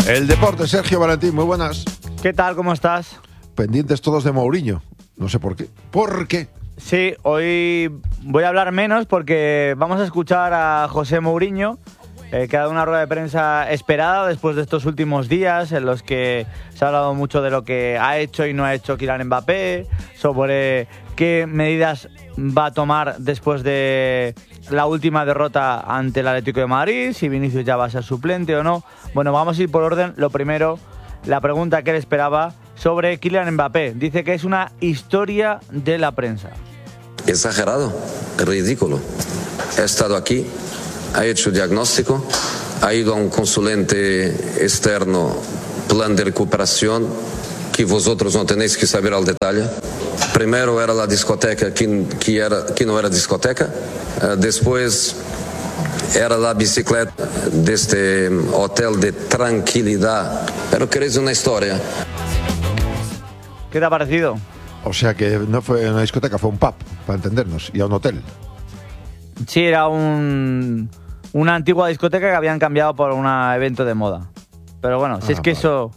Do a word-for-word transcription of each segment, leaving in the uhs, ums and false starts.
El deporte, Sergio Valentín, muy buenas. ¿Qué tal? ¿Cómo estás? Pendientes todos de Mourinho. No sé por qué. ¿Por qué? Sí, hoy voy a hablar menos porque vamos a escuchar a José Mourinho, eh, que ha dado una rueda de prensa esperada después de estos últimos días en los que se ha hablado mucho de lo que ha hecho y no ha hecho Kylian Mbappé, sobre qué medidas va a tomar después de la última derrota ante el Atlético de Madrid, si Vinicius ya va a ser suplente o no. Bueno, vamos a ir por orden. Lo primero, la pregunta que él esperaba sobre Kylian Mbappé. Dice que es una historia de la prensa. Exagerado, ridículo. He estado aquí, ha hecho diagnóstico, ha ido a un consulente externo, plan de recuperación, que vosotros no tenéis que saber al detalle. Primero era la discoteca que, que, era, que no era discoteca, uh, después era la bicicleta de este hotel de tranquilidad. Pero queréis una historia. ¿Qué te ha parecido? O sea que no fue una discoteca, fue un pub, para entendernos, y a un hotel. Sí, era un, una antigua discoteca que habían cambiado por un evento de moda. Pero bueno, si ah, es que vale. Eso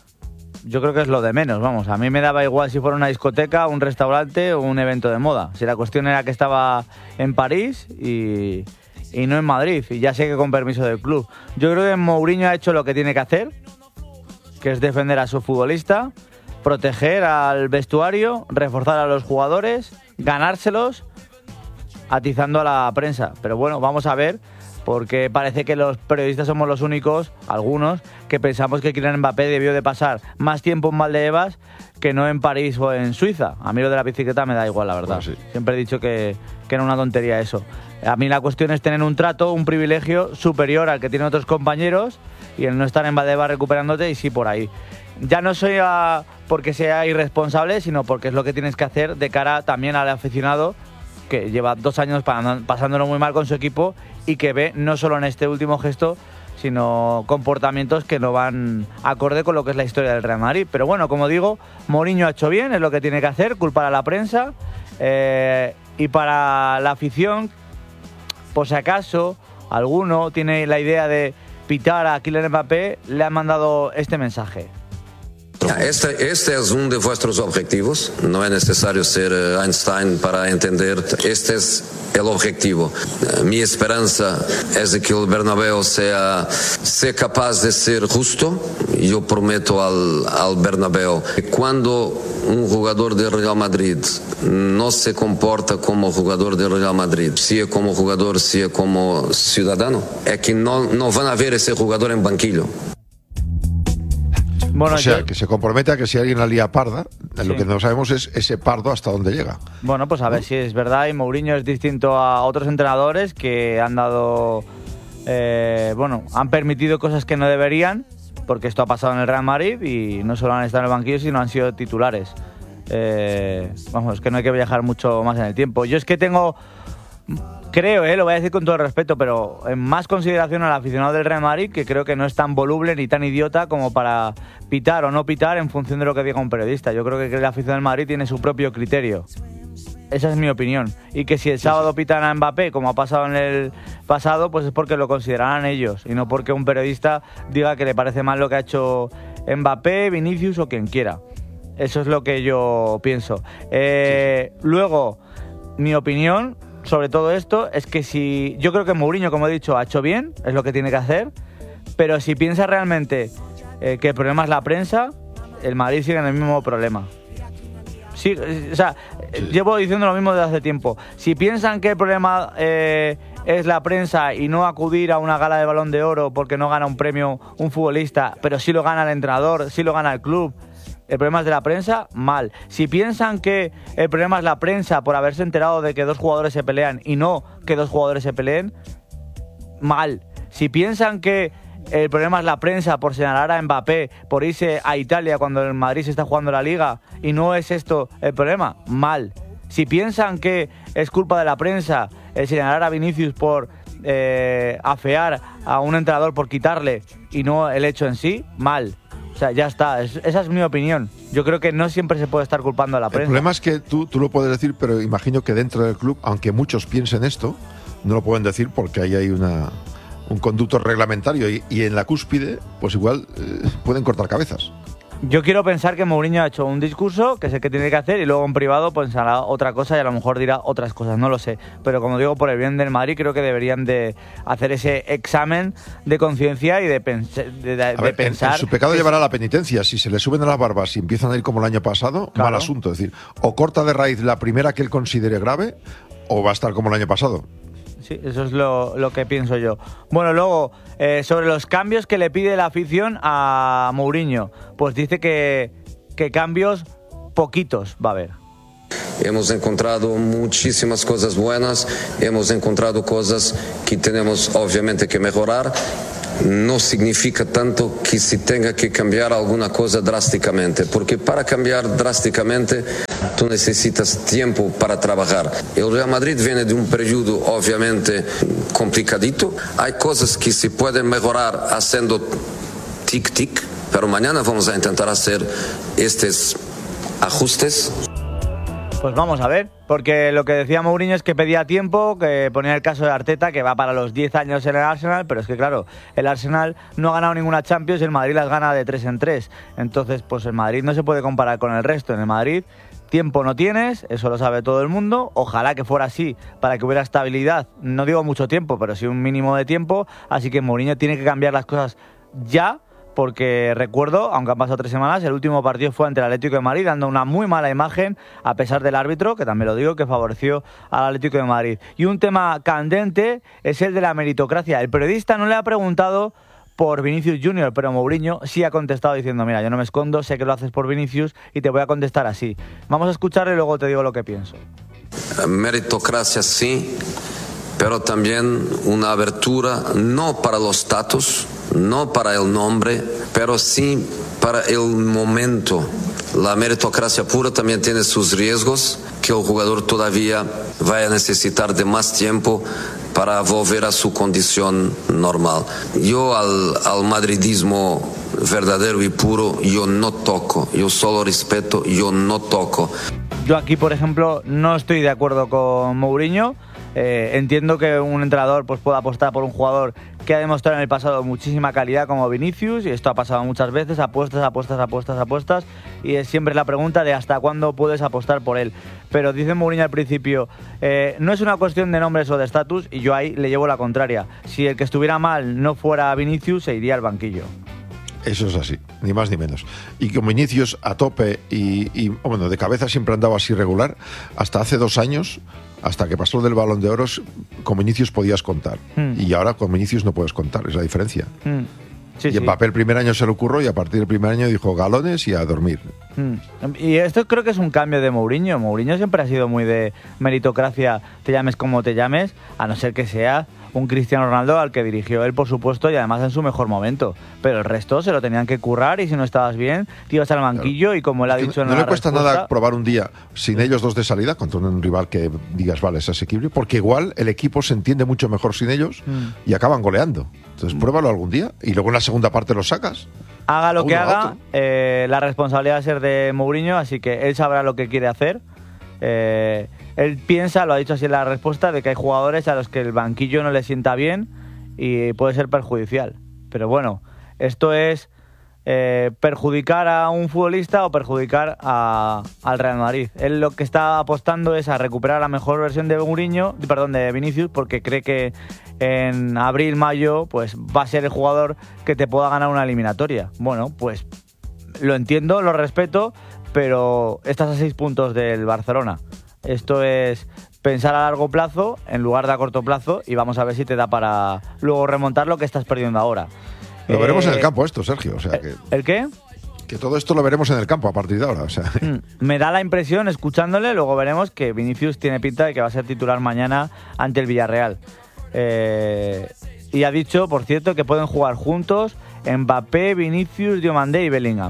yo creo que es lo de menos, vamos. A mí me daba igual si fuera una discoteca, un restaurante o un evento de moda. Si la cuestión era que estaba en París y, y no en Madrid, y ya sé que con permiso del club. Yo creo que Mourinho ha hecho lo que tiene que hacer, que es defender a su futbolista, proteger al vestuario, reforzar a los jugadores, ganárselos, atizando a la prensa. Pero bueno, vamos a ver, porque parece que los periodistas somos los únicos, algunos, que pensamos que Kylian Mbappé debió de pasar más tiempo en Valdebebas que no en París o en Suiza. A mí lo de la bicicleta me da igual, la verdad. Bueno, sí. Siempre he dicho que, que era una tontería eso. A mí la cuestión es tener un trato, un privilegio superior al que tienen otros compañeros y el no estar en Valdebebas recuperándote y sí por ahí. Ya no soy a, porque sea irresponsable, sino porque es lo que tienes que hacer de cara también al aficionado que lleva dos años pasándolo muy mal con su equipo y que ve no solo en este último gesto, sino comportamientos que no van acorde con lo que es la historia del Real Madrid. Pero bueno, como digo, Mourinho ha hecho bien, es lo que tiene que hacer, culpar a la prensa, eh, y para la afición, por si acaso alguno tiene la idea de pitar a Kylian Mbappé, le han mandado este mensaje. Este, este es uno de vuestros objetivos, no es necesario ser Einstein para entender, este es el objetivo. Mi esperanza es de que el Bernabéu sea, sea capaz de ser justo. Yo prometo al, al Bernabéu que cuando un jugador del Real Madrid no se comporta como jugador del Real Madrid, sea como jugador, sea como ciudadano, es que no, no van a ver ese jugador en banquillo. Bueno, o sea, yo... que se compromete a que si alguien la lía parda, sí. Lo que no sabemos es ese pardo hasta dónde llega. Bueno, pues a ver, ¿no? Si es verdad, y Mourinho es distinto a otros entrenadores que han dado, eh, bueno, han permitido cosas que no deberían, porque esto ha pasado en el Real Madrid y no solo han estado en el banquillo, sino han sido titulares. Eh, vamos, es que no hay que viajar mucho más en el tiempo. Yo es que tengo... Creo, eh, lo voy a decir con todo el respeto, pero en más consideración al aficionado del Real Madrid, que creo que no es tan voluble ni tan idiota como para pitar o no pitar en función de lo que diga un periodista. Yo creo que el aficionado del Madrid tiene su propio criterio. Esa es mi opinión. Y que si el sábado pitan a Mbappé, como ha pasado en el pasado, pues es porque lo considerarán ellos y no porque un periodista diga que le parece mal lo que ha hecho Mbappé, Vinicius o quien quiera. Eso es lo que yo pienso. Eh, sí, sí. Luego, mi opinión sobre todo esto es que si... Yo creo que Mourinho, como he dicho, ha hecho bien, es lo que tiene que hacer, pero si piensa realmente eh, que el problema es la prensa, el Madrid sigue en el mismo problema. Sí, o sea, sí. Llevo diciendo lo mismo desde hace tiempo. Si piensan que el problema eh, es la prensa y no acudir a una gala de Balón de Oro porque no gana un premio un futbolista, pero sí lo gana el entrenador, sí lo gana el club, el problema es de la prensa, mal. Si piensan que el problema es la prensa por haberse enterado de que dos jugadores se pelean y no que dos jugadores se peleen, mal. Si piensan que el problema es la prensa por señalar a Mbappé, por irse a Italia cuando el Madrid se está jugando la Liga y no es esto el problema, mal. Si piensan que es culpa de la prensa el señalar a Vinicius por eh, afear a un entrenador por quitarle y no el hecho en sí, mal. O sea, ya está. Es, esa es mi opinión. Yo creo que no siempre se puede estar culpando a la prensa. El problema es que tú, tú lo puedes decir, pero imagino que dentro del club, aunque muchos piensen esto, no lo pueden decir porque ahí hay una un conducto reglamentario y, y en la cúspide, pues igual eh, pueden cortar cabezas. Yo quiero pensar que Mourinho ha hecho un discurso, que es el que tiene que hacer, y luego en privado pensará otra cosa y a lo mejor dirá otras cosas, no lo sé. Pero como digo, por el bien del Madrid, creo que deberían de hacer ese examen de conciencia y de, pens de, de, de ver, pensar... En, en su pecado que llevará la penitencia. Si se le suben a las barbas y empiezan a ir como el año pasado, claro. mal asunto. Es decir, o corta de raíz la primera que él considere grave, o va a estar como el año pasado. Sí, eso es lo, lo que pienso yo. Bueno, luego, eh, sobre los cambios que le pide la afición a Mourinho, pues dice que, que cambios poquitos va a haber. Hemos encontrado muchísimas cosas buenas, hemos encontrado cosas que tenemos obviamente que mejorar. No significa tanto que se tenga que cambiar alguna cosa drásticamente, porque para cambiar drásticamente tú necesitas tiempo para trabajar. El Real Madrid viene de un periodo obviamente complicadito, hay cosas que se pueden mejorar haciendo tic-tic, pero mañana vamos a intentar hacer estos ajustes. Pues vamos a ver, porque lo que decía Mourinho es que pedía tiempo, que ponía el caso de Arteta, que va para los diez años en el Arsenal, pero es que claro, el Arsenal no ha ganado ninguna Champions y el Madrid las gana de tres en tres. Entonces, pues el Madrid no se puede comparar con el resto. En el Madrid tiempo no tienes, eso lo sabe todo el mundo. Ojalá que fuera así, para que hubiera estabilidad. No digo mucho tiempo, pero sí un mínimo de tiempo. Así que Mourinho tiene que cambiar las cosas ya, porque recuerdo, aunque han pasado tres semanas, el último partido fue ante el Atlético de Madrid, dando una muy mala imagen, a pesar del árbitro, que también lo digo, que favoreció al Atlético de Madrid. Y un tema candente es el de la meritocracia. El periodista no le ha preguntado por Vinicius Junior, pero Mourinho sí ha contestado diciendo, mira, yo no me escondo, sé que lo haces por Vinicius y te voy a contestar así. Vamos a escucharle y luego te digo lo que pienso. Meritocracia sí, pero también una abertura no para los status, no para el nombre, pero sí para el momento. La meritocracia pura también tiene sus riesgos, que el jugador todavía va a necesitar de más tiempo para volver a su condición normal. Yo al, al madridismo verdadero y puro, yo no toco, yo solo respeto, yo no toco. Yo aquí, por ejemplo, no estoy de acuerdo con Mourinho. Eh, entiendo que un entrenador pues, pueda apostar por un jugador que ha demostrado en el pasado muchísima calidad como Vinicius, y esto ha pasado muchas veces, apuestas, apuestas, apuestas, apuestas, y es siempre la pregunta de hasta cuándo puedes apostar por él. Pero dice Mourinho al principio, eh, no es una cuestión de nombres o de estatus, y yo ahí le llevo la contraria. Si el que estuviera mal no fuera Vinicius, se iría al banquillo. Eso es así, ni más ni menos. Y con Vinicius a tope y, y bueno, de cabeza siempre andaba así regular, hasta hace dos años, hasta que pasó del Balón de Oro, con Vinicius podías contar. Mm. Y ahora con Vinicius no puedes contar, es la diferencia. Mm. Sí, y Mbappé sí. El primer año se le ocurrió y a partir del primer año dijo galones y a dormir. Mm. Y esto creo que es un cambio de Mourinho. Mourinho siempre ha sido muy de meritocracia, te llames como te llames, a no ser que sea un Cristiano Ronaldo al que dirigió él, por supuesto, y además en su mejor momento. Pero el resto se lo tenían que currar y si no estabas bien, te ibas al banquillo. Claro. Y como él ha dicho en no la le cuesta respuesta, nada probar un día sin ellos dos de salida contra un rival que digas, vale, es asequible, porque igual el equipo se entiende mucho mejor sin ellos mm. y acaban goleando. Entonces mm. pruébalo algún día y luego en la segunda parte lo sacas. Haga lo que haga, eh, la responsabilidad va a ser de Mourinho, así que él sabrá lo que quiere hacer. Eh, él piensa, lo ha dicho así en la respuesta, de que hay jugadores a los que el banquillo no les sienta bien y puede ser perjudicial. Pero bueno, esto es eh, perjudicar a un futbolista o perjudicar a, al Real Madrid. Él lo que está apostando es a recuperar la mejor versión de Mourinho, perdón, de Vinicius, porque cree que en abril, mayo, pues va a ser el jugador que te pueda ganar una eliminatoria. Bueno, pues lo entiendo, lo respeto, pero estás a seis puntos del Barcelona. Esto es pensar a largo plazo en lugar de a corto plazo y vamos a ver si te da para luego remontar lo que estás perdiendo ahora. Lo eh, veremos en el campo esto, Sergio. O sea que, ¿El qué? Que todo esto lo veremos en el campo a partir de ahora. O sea. Me da la impresión, escuchándole, luego veremos que Vinicius tiene pinta de que va a ser titular mañana ante el Villarreal. Eh, y ha dicho, por cierto, que pueden jugar juntos Mbappé, Vinicius, Diomandé y Bellingham.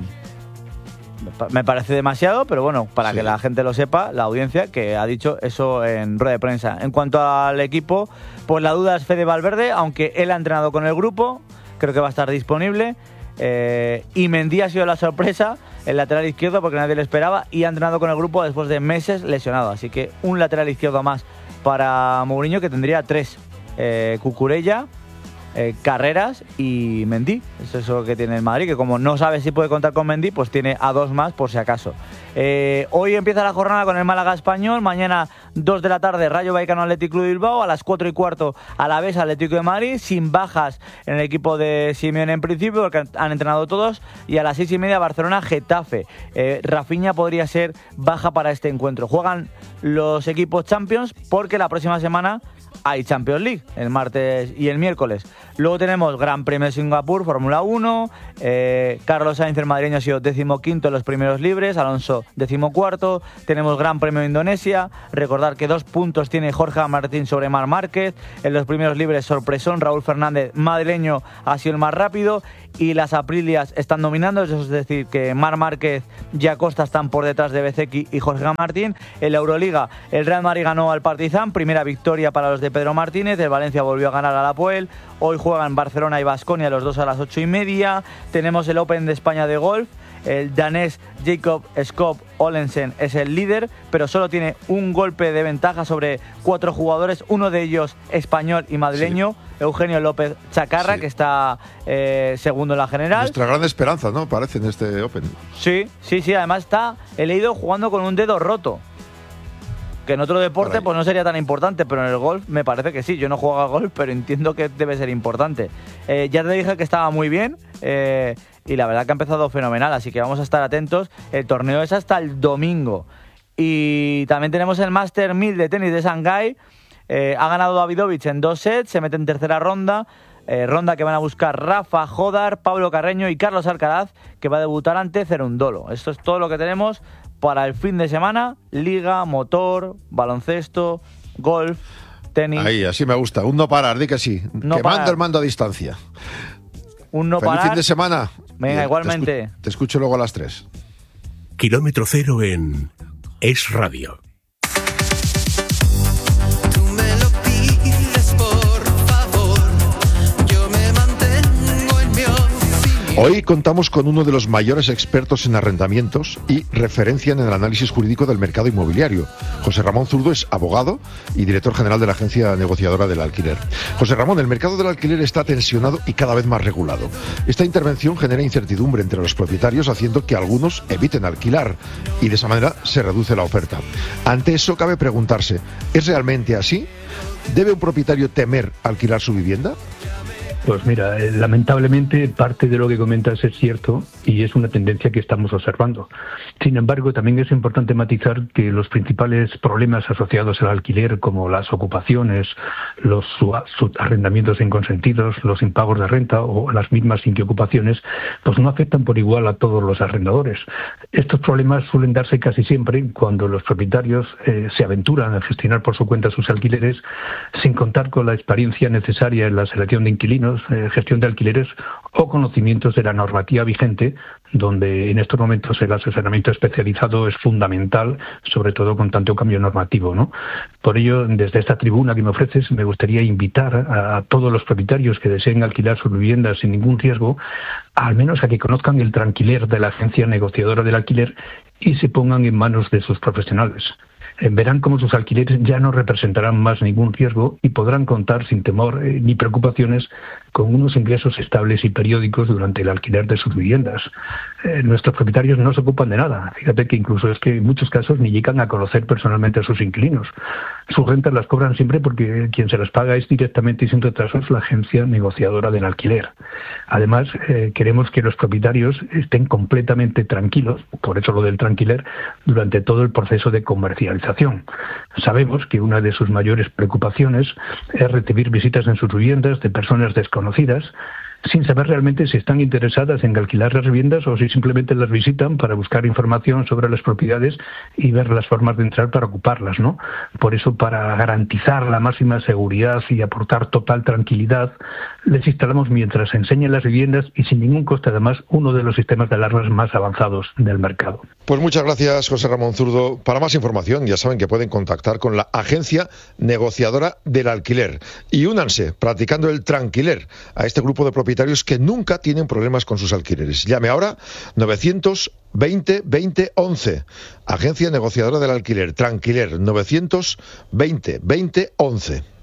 Me parece demasiado, pero bueno, para sí. que la gente lo sepa, la audiencia, que ha dicho eso en rueda de prensa. En cuanto al equipo, pues la duda es Fede Valverde, aunque él ha entrenado con el grupo, creo que va a estar disponible. Eh, y Mendy ha sido la sorpresa, el lateral izquierdo, porque nadie le esperaba, y ha entrenado con el grupo después de meses lesionado. Así que un lateral izquierdo más para Mourinho, que tendría tres. Eh, Cucurella, eh, Carreras y Mendy. Eso es lo que tiene el Madrid, que como no sabe si puede contar con Mendy, pues tiene a dos más por si acaso. Eh, hoy empieza la jornada con el Málaga Español, mañana dos de la tarde Rayo Vallecano Athletic Club de Bilbao, a las cuatro y cuarto Alavés Atlético de Madrid, sin bajas en el equipo de Simeone en principio, porque han entrenado todos, y a las seis y media Barcelona Getafe. Eh, Rafinha podría ser baja para este encuentro. Juegan los equipos Champions porque la próxima semana hay Champions League, el martes y el miércoles. Luego tenemos Gran Premio de Singapur, Fórmula uno, eh, Carlos Sainz, el madrileño, ha sido decimoquinto en los primeros libres, Alonso decimocuarto, tenemos Gran Premio de Indonesia, recordar que dos puntos tiene Jorge Martín sobre Marc Márquez, en los primeros libres sorpresón, Raúl Fernández, madrileño, ha sido el más rápido, y las Aprilias están dominando, eso es decir, que Marc Márquez y Acosta están por detrás de Bezzecchi y Jorge Martín. En la Euroliga, el Real Madrid ganó al Partizan, primera victoria para los de Pedro Martínez, el Valencia volvió a ganar al Apoel, hoy juegan Barcelona y Baskonia los dos a las ocho y media, tenemos el Open de España de golf, el danés Jacob Skop Olesen es el líder, pero solo tiene un golpe de ventaja sobre cuatro jugadores, uno de ellos español y madrileño, sí. Eugenio López Chacarra, sí. que está eh, segundo en la general. Nuestra gran esperanza, ¿no? Parece en este Open. Sí, sí, sí, además está, he leído, jugando con un dedo roto. Que en otro deporte pues no sería tan importante, pero en el golf me parece que sí. Yo no juego al golf, pero entiendo que debe ser importante. Eh, ya te dije que estaba muy bien eh, y la verdad que ha empezado fenomenal, así que vamos a estar atentos. El torneo es hasta el domingo. Y también tenemos el Master mil de tenis de Shanghái. Eh, ha ganado Davidovich en dos sets, se mete en tercera ronda. Eh, ronda que van a buscar Rafa Jodar, Pablo Carreño y Carlos Alcaraz, que va a debutar ante Cerundolo. Esto es todo lo que tenemos para el fin de semana: liga, motor, baloncesto, golf, tenis. Ahí, así me gusta. Un no parar, di que sí. No que parar. mando el mando a distancia. Un no Feliz parar. fin de semana. Venga, Bien, igualmente. Te escucho, te escucho luego a las tres. Kilómetro cero en Es Radio. Hoy contamos con uno de los mayores expertos en arrendamientos y referencia en el análisis jurídico del mercado inmobiliario. José Ramón Zurdo es abogado y director general de la agencia negociadora del alquiler. José Ramón, el mercado del alquiler está tensionado y cada vez más regulado. Esta intervención genera incertidumbre entre los propietarios, haciendo que algunos eviten alquilar y de esa manera se reduce la oferta. Ante eso cabe preguntarse, ¿es realmente así? ¿Debe un propietario temer alquilar su vivienda? Pues mira, eh, lamentablemente parte de lo que comentas es cierto y es una tendencia que estamos observando. Sin embargo, también es importante matizar que los principales problemas asociados al alquiler, como las ocupaciones, los arrendamientos inconsentidos, los impagos de renta o las mismas inquiocupaciones, pues no afectan por igual a todos los arrendadores. Estos problemas suelen darse casi siempre cuando los propietarios eh, se aventuran a gestionar por su cuenta sus alquileres sin contar con la experiencia necesaria en la selección de inquilinos, Eh, gestión de alquileres o conocimientos de la normativa vigente, donde en estos momentos el asesoramiento especializado es fundamental, sobre todo con tanto cambio normativo, ¿no? Por ello, desde esta tribuna que me ofreces, me gustaría invitar a, a todos los propietarios que deseen alquilar sus viviendas sin ningún riesgo, al menos a que conozcan el tranquiler de la agencia negociadora del alquiler y se pongan en manos de sus profesionales. Verán cómo sus alquileres ya no representarán más ningún riesgo y podrán contar sin temor eh, ni preocupaciones con unos ingresos estables y periódicos durante el alquiler de sus viviendas. Eh, nuestros propietarios no se ocupan de nada. Fíjate que incluso es que en muchos casos ni llegan a conocer personalmente a sus inquilinos. Sus rentas las cobran siempre porque quien se las paga es directamente y sin retrasos la agencia negociadora del alquiler. Además, eh, queremos que los propietarios estén completamente tranquilos, por eso lo del tranquiler, durante todo el proceso de comercialización. Sabemos que una de sus mayores preocupaciones es recibir visitas en sus viviendas de personas desconocidas, sin saber realmente si están interesadas en alquilar las viviendas o si simplemente las visitan para buscar información sobre las propiedades y ver las formas de entrar para ocuparlas, ¿no? Por eso, para garantizar la máxima seguridad y aportar total tranquilidad, les instalamos mientras enseñan las viviendas y sin ningún coste además uno de los sistemas de alarmas más avanzados del mercado. Pues muchas gracias, José Ramón Zurdo. Para más información ya saben que pueden contactar con la agencia negociadora del alquiler y únanse practicando el tranquiler a este grupo de propietarios que nunca tienen problemas con sus alquileres. Llame ahora novecientos veinte veinte once. Agencia negociadora del alquiler, Tranquiler, novecientos veinte veinte once.